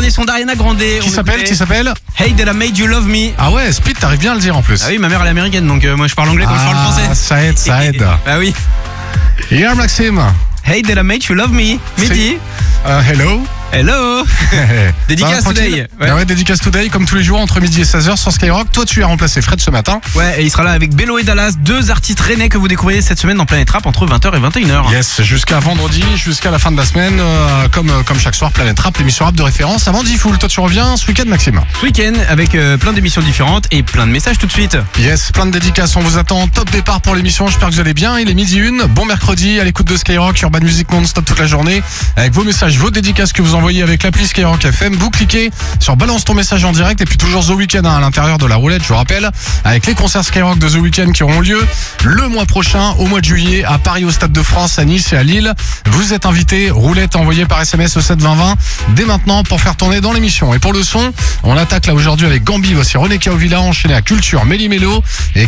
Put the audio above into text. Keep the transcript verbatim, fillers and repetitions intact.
dernier son d'Ariana Grande. Qui s'appelle Qui s'appelle Hey That I Made You Love Me. Ah ouais, Speed, t'arrives bien à le dire en plus. Ah oui, ma mère elle est américaine, donc euh, moi je parle anglais quand ah, je parle français. Ça aide, ça aide. Bah oui. Hier Maxime. Hey That I Made You Love Me. Midi. Uh, hello. Hello. Dédicace today. Ouais. Ah ouais, dédicace today, comme tous les jours entre midi et seize heures sur Skyrock. Toi, tu as remplacé Fred ce matin. Ouais, et il sera là avec Bello et Dallas, deux artistes rennais que vous découvrez cette semaine dans Planète Rap entre vingt heures et vingt et une heures. Yes, jusqu'à vendredi, jusqu'à la fin de la semaine, euh, comme, comme chaque soir, Planète Rap, l'émission rap de référence. Avant D-Fool, toi tu reviens ce week-end, Maxime. Ce week-end avec euh, plein d'émissions différentes et plein de messages tout de suite. Yes, plein de dédicaces, on vous attend. Top départ pour l'émission, j'espère que vous allez bien. Il est midi une, bon mercredi à l'écoute de Skyrock, Urban Music non-stop toute la journée. Avec vos messages, vos dédicaces que vous envoyez avec l'appli Skyrock F M. Vous cliquez sur balance ton message en direct et puis toujours The Weeknd hein, à l'intérieur de la roulette, je vous rappelle, avec les concerts Skyrock de The Weeknd qui auront lieu le mois prochain, au mois de juillet, à Paris, au Stade de France, à Nice et à Lille. Vous êtes invités, roulette envoyée par S M S au sept vingt vingt dès maintenant pour faire tourner dans l'émission. Et pour le son, on attaque là aujourd'hui avec Gambi, voici René Kaovilla enchaîné à Culture, Méli Mélo et